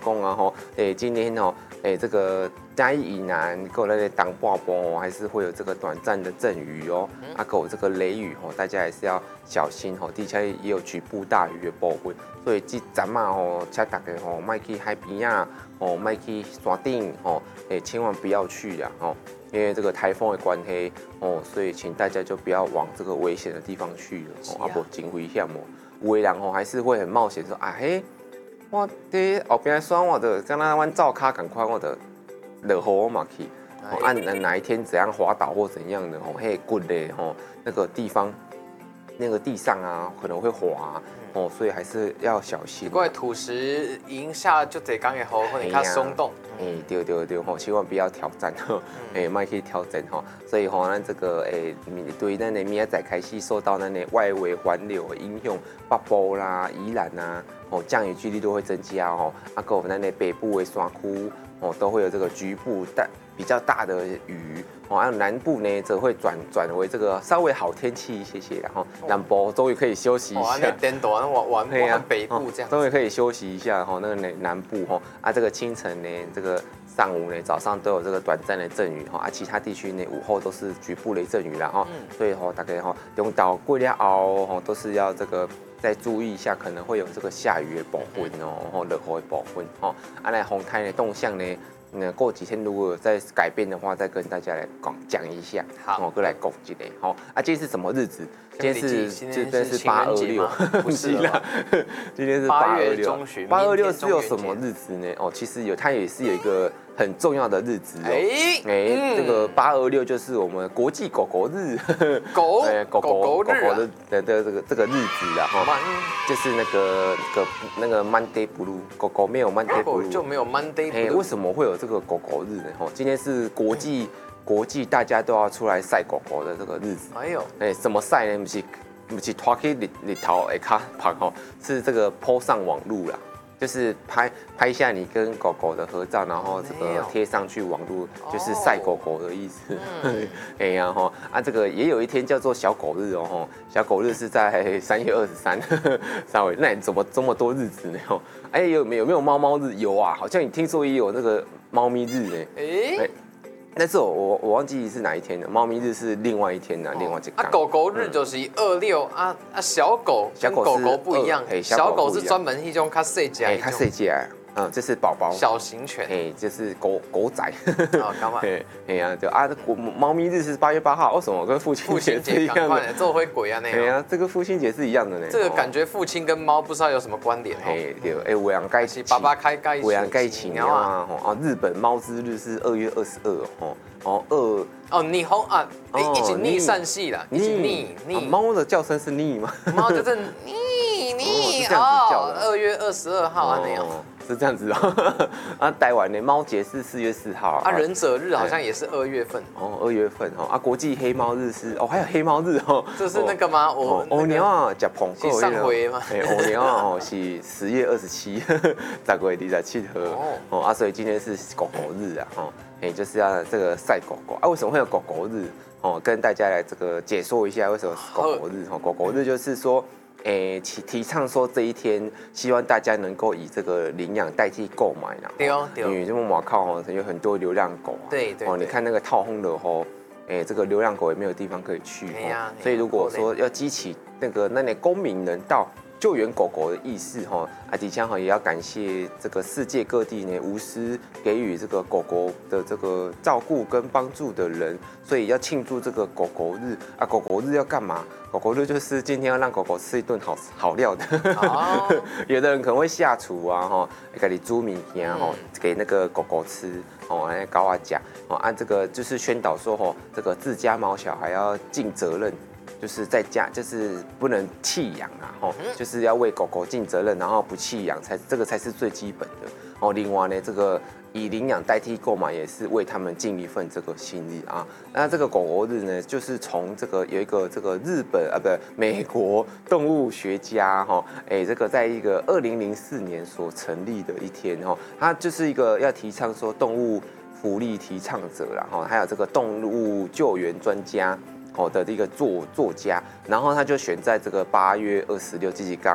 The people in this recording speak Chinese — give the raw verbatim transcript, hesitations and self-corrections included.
讲啊吼，诶，今天哦，诶，这个嘉义以南，够那个当半波哦，还是会有这个短暂的阵雨哦，啊，够这个雷雨哦，大家还是要小心哦，地下也有局部大雨的部分，所以这咱嘛吼，请大家吼，莫去海边啊，哦，莫去山顶哦，诶，千万不要去啦哦。因为这个台风的关系哦，所以请大家就不要往这个危险的地方去了哦，啊不，真危险哦。有的人哦还是会很冒险说啊嘿，我伫后边山我的，跟那阮照卡赶快我的落雨我嘛去，哦，按、啊、哪一天怎样滑倒或怎样的哦，嘿滚嘞吼，那个地方那个地上啊可能会滑。哦，所以还是要小心。 怪土石影下就得刚也好，或者它松动。 哎，对对对吼，千万不要挑战吼，哎，麦可以挑战吼。所以吼，咱这个哎，对咱的明仔载开始受到咱的外围环流的影响，北部啦、宜兰呐，哦，降雨几率都会增加哦。啊，还有咱的北部的山区哦，都会有这个局部大比较大的雨。哦，还有南部呢，则会转转为这个稍微好天气一些些，然后南部终于可以休息一下。 那颠倒，那往往往北部这样， 终于可以休息一下哈。那个南南部哈啊，这个清晨呢，这个上午呢，早上都有这个短暂的阵雨哈啊，其他地区呢午后都是局部雷阵雨啦哈。所以哈，大概哈用到过了后哈，都是要这个再注意一下，可能会有这个下雨的部分哦，然后热雨的部分哈。啊，那红台的动向呢？那过几天如果有再改变的话，再跟大家来讲讲一下。好，我过来讲一下。好啊，今天是什么日子？今天是今天是八二六， 不是啦， 今天是八二六。八二六是有什么日子呢？哦，其实有，它也是有一个很重要的日子哦。哎哎，这个八二六就是我们国际狗狗日。 狗狗狗狗狗的的的这个这个日子啊，哈，就是那个个那个 Monday Blue， 狗狗没有 Monday Blue， 就没有 Monday Blue。 哎，为什么会有这个狗狗日呢？哦，今天是国际。国际大家都要出来晒狗狗的这个日子，哎呦，哎，怎么晒呢？不是不是拖去里里头哎卡拍哦，是这个 po 上网路啦，就是拍拍下你跟狗狗的合照，然后这个贴上去网路，就是晒狗狗的意思。哎呀哈，啊这个也有一天叫做小狗日哦，小狗日是在三月二十三，稍微那你怎么这么多日子呢？哦，哎有没有没有猫猫日？有啊，好像你听说也有那个猫咪日呢。哎。但是我我我忘记是哪一天了，猫咪日是另外一天呢，另外一个。 啊，狗狗日就是二六啊啊，小狗跟狗狗不一样，小狗是专门一种较细只， 哎，较细只，嗯，这是宝宝， 小型犬， 哎，这是狗狗仔， 啊，干嘛？ 哎呀，就啊，猫咪日是八月八号，为什么跟父亲节是一样的？ 做回鬼啊那样。 对啊，这个父亲节是一样的呢。 这个感觉父亲跟猫不知道有什么关联。 哎，对，哎，尾阳盖起， 爸爸开盖起， 尾阳盖起鸟啊，哦，日本猫之日是二月二十二哦。哦，二哦，逆红啊，一起逆善系啦，一起逆逆。 猫的叫声是逆吗？ 猫就是逆逆哦，二月二十二号啊那样。 是这样子哦，啊，台湾的猫节是四月四号啊，忍者日好像也是二月份哦，二月份哦，啊，国际黑猫日是哦，还有黑猫日哦， 这是那个吗？我哦，鸟啊，吃捧是上回吗？ 哎，哦，鸟啊，哦是十月二十七，十月二十七号哦，啊，所以今天是狗狗日啊，哦，哎，就是要这个晒狗狗啊，为什么会有狗狗日？哦，跟大家来这个解说一下为什么是狗狗日哦，狗狗日就是说。诶，提提倡说这一天，希望大家能够以这个领养代替购买啦。 对哦，对哦。 因为这么马靠哦，有很多流浪狗啊。 对对。哦， 你看那个套烘的吼，诶，这个流浪狗也没有地方可以去哦。所以如果说要激起那个那那公民人道救援狗狗的意识哈，啊，底下哈也要感谢这个世界各地呢无私给予这个狗狗的这个照顾跟帮助的人，所以要庆祝这个狗狗日啊。狗狗日要干嘛？狗狗日就是今天要让狗狗吃一顿好好料的。哦、有的人可能会下厨啊，哈，给你煮米件哈，给那个狗狗吃哦，来搞啊讲哦，按、啊、这个就是宣导说吼，这个自家毛小孩要尽责任。就是在家，就是不能弃养啊，吼，就是要为狗狗尽责任，然后不弃养，才这个才是最基本的。哦，另外呢，这个以领养代替购买，也是为他们尽一份这个心意啊。那这个狗狗日呢，就是从这个有一个这个日本啊，不，美国动物学家哈，哎，这个在一个二零零四年所成立的一天哈，它就是一个要提倡说动物福利提倡者啦，哈，还有这个动物救援专家。哦的一个作作家，然后他就选在这个八月二十六，这是刚